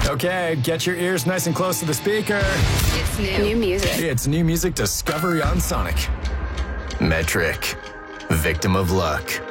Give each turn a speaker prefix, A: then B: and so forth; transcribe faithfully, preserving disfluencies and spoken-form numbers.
A: Okay, get your ears nice and close to the speaker.
B: It's new. New music.
A: It's new music discovery on Sonic. Metric. Victim of luck.